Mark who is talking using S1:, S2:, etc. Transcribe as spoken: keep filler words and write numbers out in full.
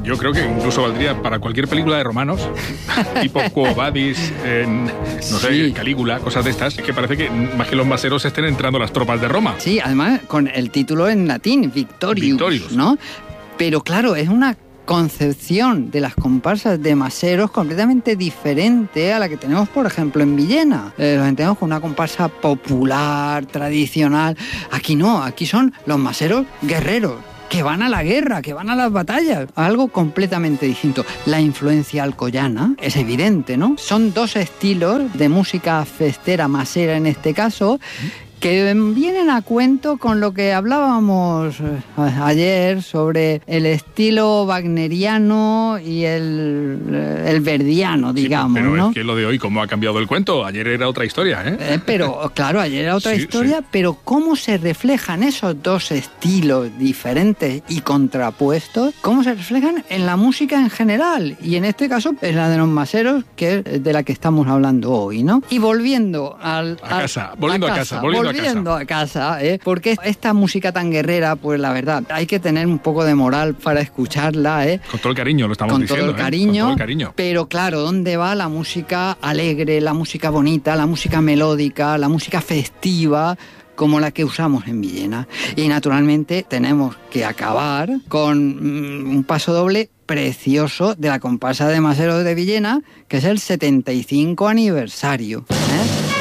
S1: yo creo que incluso valdría para cualquier película de romanos, tipo Quo Vadis, en, no sé,
S2: Sí.
S1: Calígula, cosas de estas, que parece que más que los maseros estén entrando las tropas de Roma.
S2: Sí, además con el título en latín, Victorious,
S1: Victorious.
S2: ¿no? Pero claro, es una concepción de las comparsas de maseros completamente diferente a la que tenemos, por ejemplo, en Villena. Eh, los entendemos con una comparsa popular, tradicional. Aquí no, aquí son los maseros guerreros, que van a la guerra, que van a las batallas. Algo completamente distinto. La influencia alcoyana es evidente, ¿no? Son dos estilos de música festera, masera en este caso, que vienen a cuento con lo que hablábamos eh, ayer sobre el estilo wagneriano y el, el verdiano, digamos,
S1: sí, pero
S2: ¿no?
S1: es que lo de hoy, ¿cómo ha cambiado el cuento? Ayer era otra historia, ¿eh?
S2: Eh, pero, claro, ayer era otra
S1: Sí,
S2: historia,
S1: sí.
S2: pero cómo se reflejan esos dos estilos diferentes y contrapuestos, cómo se reflejan en la música en general, y en este caso es la de los maseros, que es de la que estamos hablando hoy, ¿no? Y volviendo al,
S1: A casa, volviendo a casa, volviendo a casa.
S2: volviendo a casa, ¿eh? Porque esta música tan guerrera, pues la verdad, hay que tener un poco de moral para escucharla, ¿eh?
S1: Con todo el cariño, lo estamos
S2: Con
S1: diciendo.
S2: todo el
S1: ¿eh?
S2: cariño,
S1: Con todo el cariño.
S2: pero claro, ¿dónde va la música alegre, la música bonita, la música melódica, la música festiva, como la que usamos en Villena? Y naturalmente tenemos que acabar con mm, un paso doble precioso de la comparsa de maseros de Villena, que es el setenta y cinco aniversario.